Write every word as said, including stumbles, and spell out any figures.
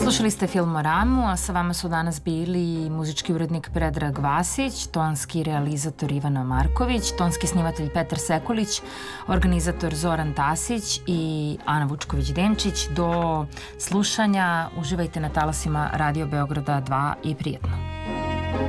Slušali ste Filmoramu, a sa vama su danas bili muzički urednik Predrag Vasić, tonski realizator Ivana Marković, tonski snimatelj Petar Sekulić, organizator Zoran Tasić i Ana Vučković-Denčić. Do slušanja, uživajte na talasima Radio Beograda dva i prijetno.